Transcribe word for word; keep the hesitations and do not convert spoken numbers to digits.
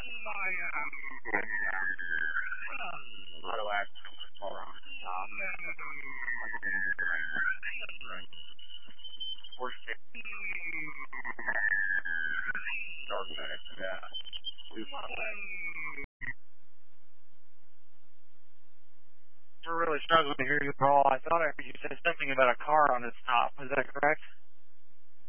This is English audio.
How do I ask for We're really struggling to hear you, Paul. I thought I heard you say something about a car on its top. Is that correct?